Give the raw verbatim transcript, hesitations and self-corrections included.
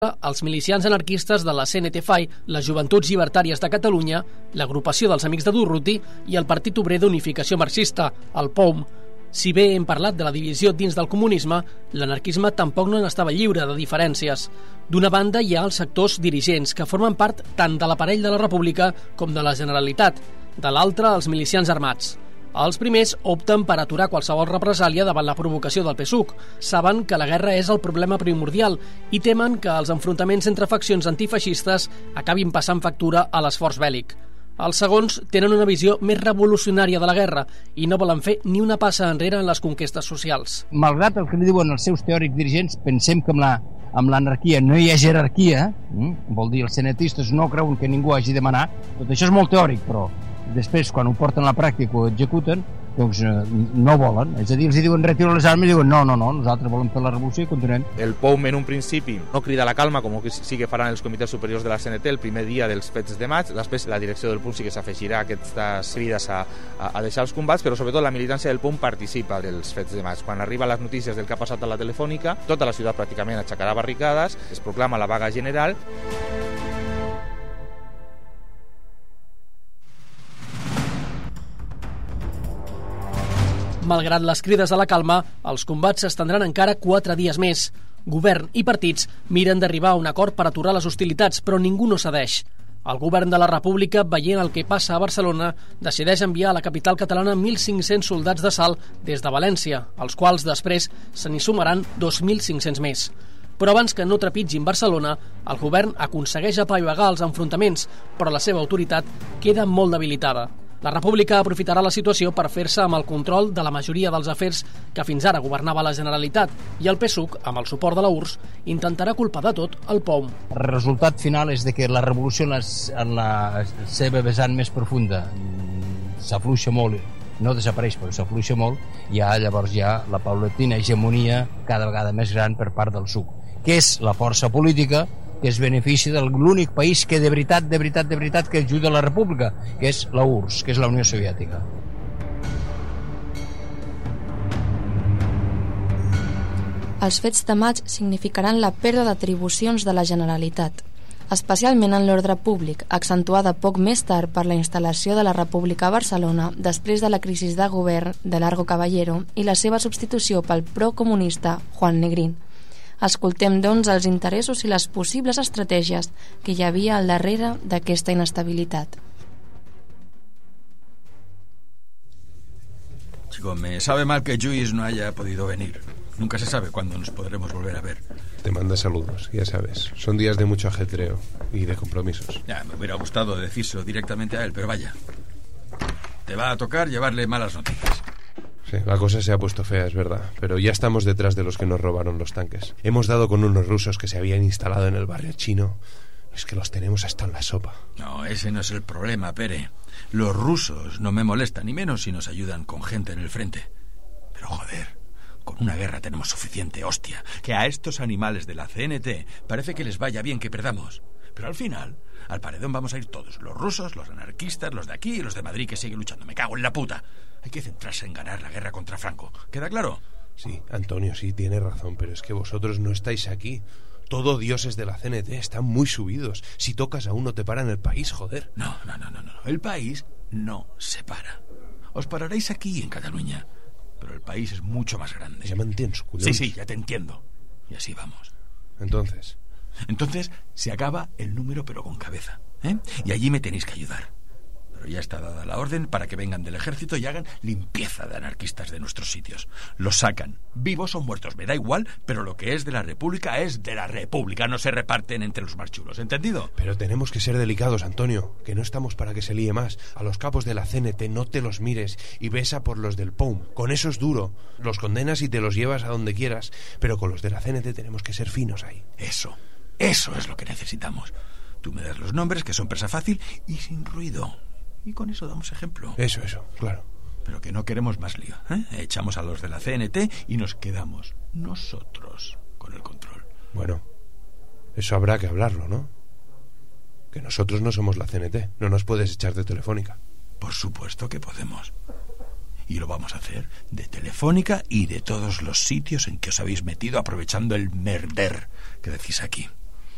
Els milicians anarquistes de la C N T F A I, les Joventuts Llibertàries de Catalunya, l'Agrupació dels Amics de Durruti i el Partit Obrer d'Unificació Marxista, el P O U M. Si bé hem parlat de la divisió dins del comunisme, l'anarquisme tampoc no n'estava lliure de diferències. D'una banda hi ha els sectors dirigents, que formen part tant de l'aparell de la República com de la Generalitat. De l'altra, els milicians armats. Els primers opten per aturar qualsevol represàlia davant la provocació del P S U C. Saben que la guerra és el problema primordial i temen que els enfrontaments entre faccions antifeixistes acabin passant factura a l'esforç bèl·lic. Els segons tenen una visió més revolucionària de la guerra i no volen fer ni una passa enrere en les conquestes socials. Malgrat el que diuen els seus teòrics dirigents, pensem que amb la amb l'anarquia no hi ha jerarquia, eh? Vol dir, els cenetistes no creuen que ningú hagi de manar. Tot això és molt teòric, però després, quan ho porten a la pràctica o ho executen, doncs no volen. És a dir, els diuen retiro les armes i diuen no, no, no, nosaltres volem fer la revolució i continuem. El P O U M en un principi no crida la calma, com que sí que faran els comitès superiors de la C N T el primer dia dels fets de maig. Després la direcció del P O U M sí que s'afegirà a aquestes crides a, a, a deixar els combats, però sobretot la militància del P O U M participa dels fets de maig. Quan arriba les notícies del que ha passat a la Telefònica, tota la ciutat pràcticament aixecarà barricades, es proclama la vaga general. Malgrat les crides a la calma, els combats s'estendran encara quatre dies més. Govern i partits miren d'arribar a un acord per aturar les hostilitats, però ningú no cedeix. El govern de la República, veient el que passa a Barcelona, decideix enviar a la capital catalana mil cinc-cents soldats d'assalt des de València, als quals després se n'hi sumaran dos mil cinc-cents més. Però abans que no trepitgin Barcelona, el govern aconsegueix apaivagar els enfrontaments, però la seva autoritat queda molt debilitada. La República aprofitarà la situació per fer-se amb el control de la majoria dels afers que fins ara governava la Generalitat i el P S U C, amb el suport de la U R S S, intentarà culpar de tot el P O U M. El resultat final és de que la revolució en la seva vessant més profunda s'afluixa molt, no desapareix però s'afluixa molt, i ja, llavors hi ha la paulatina hegemonia cada vegada més gran per part del S U C, que és la força política que es beneficia de l'únic país que de veritat, de veritat, de veritat que ajuda a la República, que és la U R S S, que és la Unió Soviètica. Els fets de maig significaran la pèrdua d'atribucions de la Generalitat, especialment en l'ordre públic, accentuada poc més tard per la instal·lació de la República a Barcelona després de la crisi de govern de Largo Caballero i la seva substitució pel procomunista Juan Negrín. Escoltem, doncs, els interessos i les possibles estratègies que hi havia al darrere d'aquesta inestabilitat. Chico, me sabe mal que Lluís no haya podido venir. Nunca se sabe cuándo nos podremos volver a ver. Te manda saludos, ya sabes. Son días de mucho ajetreo y de compromisos. Ya, me hubiera gustado decírselo directamente a él, pero vaya. Te va a tocar llevarle malas noticias. Sí, la cosa se ha puesto fea, es verdad, pero ya estamos detrás de los que nos robaron los tanques. Hemos dado con unos rusos que se habían instalado en el barrio chino. Es que los tenemos hasta en la sopa. No, ese no es el problema, Pere. Los rusos no me molestan, ni menos si nos ayudan con gente en el frente. Pero joder, con una guerra tenemos suficiente, hostia. Que a estos animales de la C N T parece que les vaya bien que perdamos. Pero al final, al paredón vamos a ir todos. Los rusos, los anarquistas, los de aquí y los de Madrid que siguen luchando. Me cago en la puta. Hay que centrarse en ganar la guerra contra Franco. ¿Queda claro? Sí, Antonio, sí, tiene razón, pero es que vosotros no estáis aquí. Todo dioses de la C N T están muy subidos. Si tocas a uno te paran el país, joder. No, no, no, no, no. El país no se para. Os pararéis aquí en Cataluña, pero el país es mucho más grande. Ya me entiendes, collons. Sí, sí, ya te entiendo. Y así vamos. Entonces... Entonces se acaba el número pero con cabeza, ¿eh? Y allí me tenéis que ayudar. Pero ya está dada la orden para que vengan del ejército y hagan limpieza de anarquistas de nuestros sitios. Los sacan, vivos o muertos, me da igual, pero lo que es de la República es de la República, no se reparten entre los más chulos, ¿entendido? Pero tenemos que ser delicados, Antonio, que no estamos para que se líe más. A los capos de la C N T no te los mires y besa por los del P O U M. Con eso es duro, los condenas y te los llevas a donde quieras, pero con los de la C N T tenemos que ser finos ahí. Eso, eso es lo que necesitamos. Tú me das los nombres, que son presa fácil y sin ruido. Y con eso damos ejemplo. Eso, eso, claro. Pero que no queremos más lío, ¿eh? Echamos a los de la C N T y nos quedamos nosotros con el control. Bueno, eso habrá que hablarlo, ¿no? Que nosotros no somos la C N T. No nos puedes echar de Telefónica. Por supuesto que podemos. Y lo vamos a hacer de Telefónica y de todos los sitios en que os habéis metido aprovechando el merder que decís aquí.